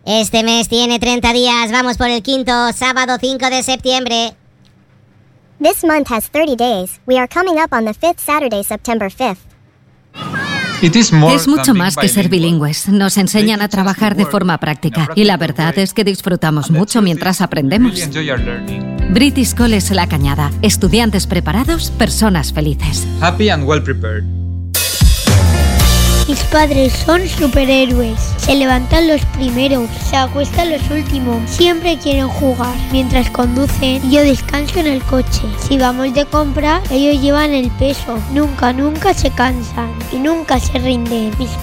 Este mes tiene 30 días. Vamos por el quinto, sábado 5 de septiembre. This month has 30 days. We are coming up on the 5th Saturday, September 5th. Es mucho más que ser bilingües. Nos enseñan a trabajar de forma práctica y la verdad es que disfrutamos mucho mientras aprendemos. British College La Cañada. Estudiantes preparados, personas felices. Happy and well prepared. Mis padres son superhéroes. Se levantan los primeros, se acuestan los últimos. Siempre quieren jugar. Mientras conducen, yo descanso en el coche. Si vamos de compra, ellos llevan el peso. Nunca se cansan y nunca se rinden. Mis